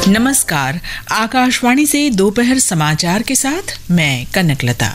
नमस्कार, आकाशवाणी से दोपहर समाचार के साथ मैं कनकलता।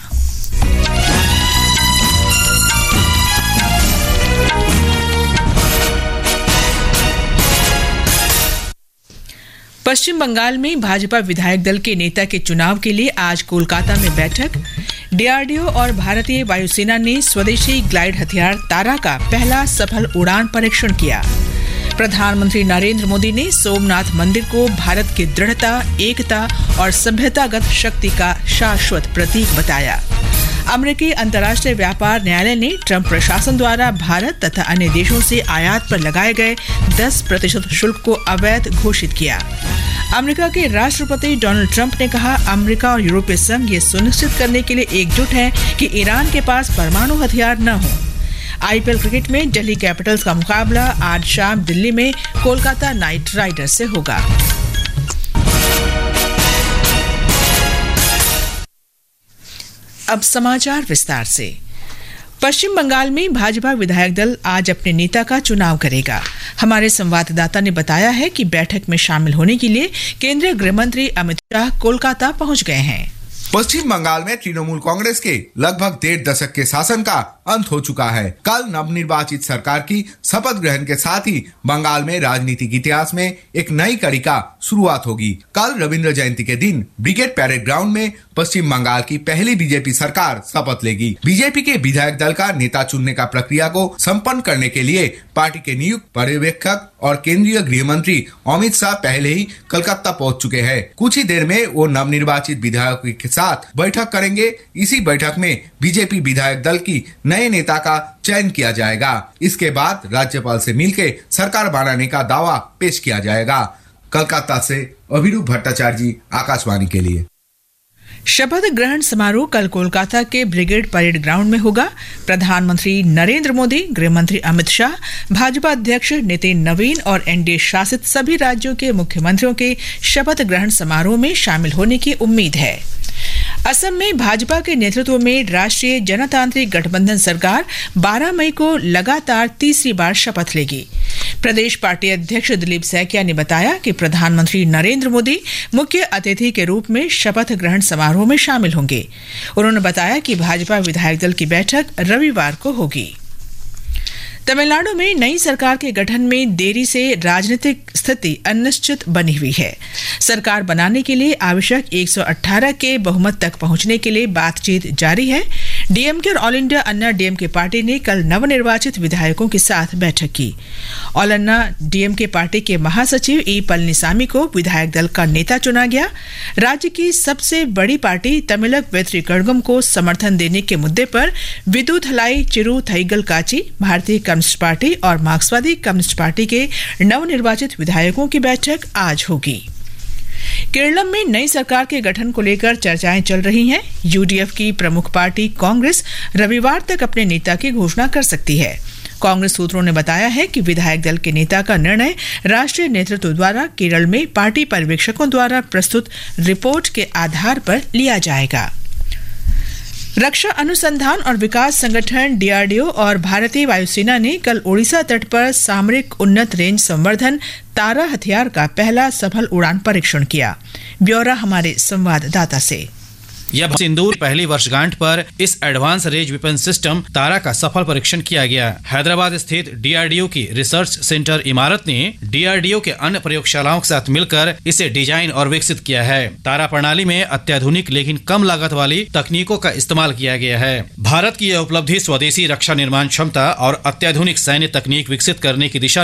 पश्चिम बंगाल में भाजपा विधायक दल के नेता के चुनाव के लिए आज कोलकाता में बैठक। डीआरडीओ और भारतीय वायुसेना ने स्वदेशी ग्लाइड हथियार तारा का पहला सफल उड़ान परीक्षण किया। प्रधानमंत्री नरेंद्र मोदी ने सोमनाथ मंदिर को भारत की दृढ़ता, एकता और सभ्यतागत शक्ति का शाश्वत प्रतीक बताया। अमेरिकी अंतर्राष्ट्रीय व्यापार न्यायालय ने ट्रंप प्रशासन द्वारा भारत तथा अन्य देशों से आयात पर लगाए गए 10% शुल्क को अवैध घोषित किया। अमेरिका के राष्ट्रपति डोनाल्ड ट्रंप ने कहा, अमेरिका और यूरोपीय संघ ये सुनिश्चित करने के लिए एकजुट हैं कि ईरान के पास परमाणु हथियार न हो। आईपीएल क्रिकेट में दिल्ली कैपिटल्स का मुकाबला आज शाम दिल्ली में कोलकाता नाइट राइडर्स से होगा। अब समाचार विस्तार से। पश्चिम बंगाल में भाजपा विधायक दल आज अपने नेता का चुनाव करेगा। हमारे संवाददाता ने बताया है कि बैठक में शामिल होने के लिए केंद्रीय गृह मंत्री अमित शाह कोलकाता पहुंच गए हैं। पश्चिम बंगाल में तृणमूल कांग्रेस के लगभग 1.5 दशक के शासन का अंत हो चुका है। कल नवनिर्वाचित सरकार की शपथ ग्रहण के साथ ही बंगाल में राजनीतिक इतिहास में एक नई कड़ी का शुरुआत होगी। कल रविंद्र जयंती के दिन ब्रिगेड परेड ग्राउंड में पश्चिम बंगाल की पहली बीजेपी सरकार शपथ लेगी। बीजेपी के विधायक दल का नेता चुनने का प्रक्रिया को संपन्न करने के लिए पार्टी के नियुक्त पर्यवेक्षक और केंद्रीय गृह मंत्री अमित शाह पहले ही कलकत्ता पहुंच चुके हैं। कुछ ही देर में वो नवनिर्वाचित विधायकों के साथ बैठक करेंगे। इसी बैठक में बीजेपी विधायक दल की नए नेता का चयन किया जाएगा। इसके बाद राज्यपाल से मिलकर सरकार बनाने का दावा पेश किया जाएगा। कलकत्ता से अभिरूप भट्टाचार्य जी, आकाशवाणी के लिए। शपथ ग्रहण समारोह कल कोलकाता के ब्रिगेड परेड ग्राउंड में होगा। प्रधानमंत्री नरेंद्र मोदी, गृह मंत्री अमित शाह, भाजपा अध्यक्ष नितिन नवीन और एनडीए शासित सभी राज्यों के मुख्यमंत्रियों के शपथ ग्रहण समारोह में शामिल होने की उम्मीद है। असम में भाजपा के नेतृत्व में राष्ट्रीय जनतांत्रिक गठबंधन सरकार 12 मई को लगातार तीसरी बार शपथ लेगी। प्रदेश पार्टी अध्यक्ष दिलीप सैकिया ने बताया कि प्रधानमंत्री नरेंद्र मोदी मुख्य अतिथि के रूप में शपथ ग्रहण समारोह में शामिल होंगे। उन्होंने बताया कि भाजपा विधायक दल की बैठक रविवार को होगी। तमिलनाडु में नई सरकार के गठन में देरी से राजनीतिक स्थिति अनिश्चित बनी हुई है। सरकार बनाने के लिए आवश्यक 118 के बहुमत तक पहुंचने के लिए बातचीत जारी है। डीएमके और ऑल इंडिया अन्ना डीएमके पार्टी ने कल नवनिर्वाचित विधायकों के साथ बैठक की। ऑल अन्ना डीएमके पार्टी के महासचिव ई पलनीसामी को विधायक दल का नेता चुना गया। राज्य की सबसे बड़ी पार्टी तमिलक वेत्री कड़गम को समर्थन देने के मुद्दे पर विदुथलाई चिरू थईगल काची, भारतीय कम्युनिस्ट पार्टी और मार्क्सवादी कम्युनिस्ट पार्टी के नवनिर्वाचित विधायकों की बैठक आज होगी। केरल में नई सरकार के गठन को लेकर चर्चाएं चल रही हैं। यूडीएफ की प्रमुख पार्टी कांग्रेस रविवार तक अपने नेता की घोषणा कर सकती है। कांग्रेस सूत्रों ने बताया है कि विधायक दल के नेता का निर्णय राष्ट्रीय नेतृत्व द्वारा केरल में पार्टी पर्यवेक्षकों द्वारा प्रस्तुत रिपोर्ट के आधार पर लिया जाएगा। रक्षा अनुसंधान और विकास संगठन डीआरडीओ और भारतीय वायुसेना ने कल ओडिशा तट पर सामरिक उन्नत रेंज संवर्धन तारा हथियार का पहला सफल उड़ान परीक्षण किया। ब्यौरा हमारे संवाददाता से। यह सिंदूर पहली वर्षगांठ पर इस एडवांस रेंज वेपन सिस्टम तारा का सफल परीक्षण किया गया। हैदराबाद स्थित डीआरडीओ की रिसर्च सेंटर इमारत ने डीआरडीओ के अन्य प्रयोगशालाओं के साथ मिलकर इसे डिजाइन और विकसित किया है। तारा प्रणाली में अत्याधुनिक लेकिन कम लागत वाली तकनीकों का इस्तेमाल किया गया है। भारत की यह उपलब्धि स्वदेशी रक्षा निर्माण क्षमता और अत्याधुनिक सैन्य तकनीक विकसित करने की दिशा